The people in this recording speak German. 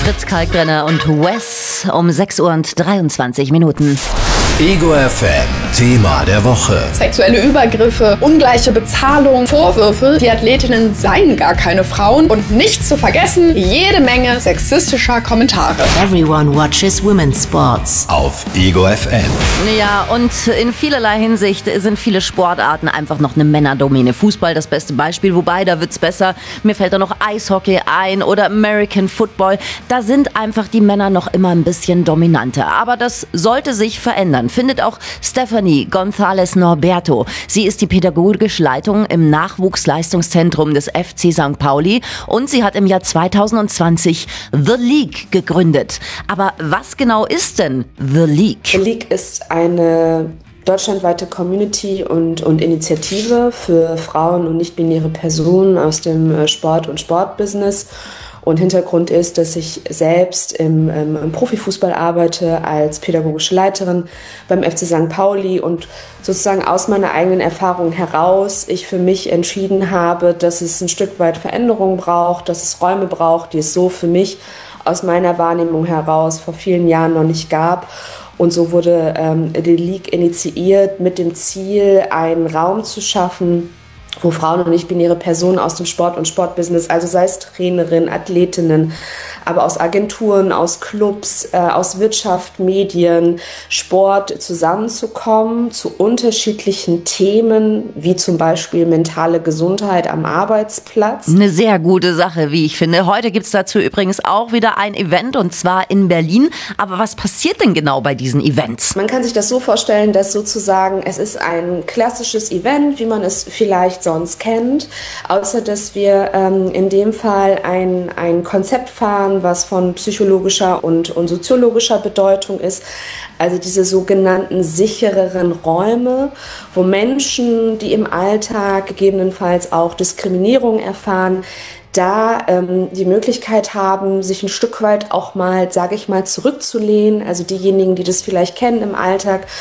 Fritz Kalkbrenner und Wes um 6:23 Uhr. Ego FM, Thema der Woche. Sexuelle Übergriffe, ungleiche Bezahlung, Vorwürfe, die Athletinnen seien gar keine Frauen und nicht zu vergessen, jede Menge sexistischer Kommentare. Everyone watches women's sports. Auf Ego FM. Ja, und in vielerlei Hinsicht sind viele Sportarten einfach noch eine Männerdomäne. Fußball das beste Beispiel, wobei da wird's besser. Mir fällt da noch Eishockey ein oder American Football. Da sind einfach die Männer noch immer ein bisschen dominanter. Aber das sollte sich verändern, findet auch Stephanie González Norberto. Sie ist die pädagogische Leitung im Nachwuchsleistungszentrum des FC St. Pauli und sie hat im Jahr 2020 The League gegründet. Aber was genau ist denn The League? The League ist eine deutschlandweite Community und Initiative für Frauen und nicht-binäre Personen aus dem Sport und Sportbusiness. Und Hintergrund ist, dass ich selbst im Profifußball arbeite als pädagogische Leiterin beim FC St. Pauli und sozusagen aus meiner eigenen Erfahrung heraus ich für mich entschieden habe, dass es ein Stück weit Veränderung braucht, dass es Räume braucht, die es so für mich aus meiner Wahrnehmung heraus vor vielen Jahren noch nicht gab. Und so wurde die League initiiert mit dem Ziel, einen Raum zu schaffen, wo Frauen und nicht-binäre Personen aus dem Sport und Sportbusiness, also sei es Trainerinnen, Athletinnen, aber aus Agenturen, aus Clubs, aus Wirtschaft, Medien, Sport zusammenzukommen zu unterschiedlichen Themen, wie zum Beispiel mentale Gesundheit am Arbeitsplatz. Eine sehr gute Sache, wie ich finde. Heute gibt's dazu übrigens auch wieder ein Event und zwar in Berlin. Aber was passiert denn genau bei diesen Events? Man kann sich das so vorstellen, dass sozusagen es ist ein klassisches Event, wie man es vielleicht sonst kennt, außer dass wir in dem Fall ein Konzept fahren, was von psychologischer und soziologischer Bedeutung ist. Also diese sogenannten sichereren Räume, wo Menschen, die im Alltag gegebenenfalls auch Diskriminierung erfahren, da die Möglichkeit haben, sich ein Stück weit auch mal, sage ich mal, zurückzulehnen. Also diejenigen, die das vielleicht kennen im Alltag,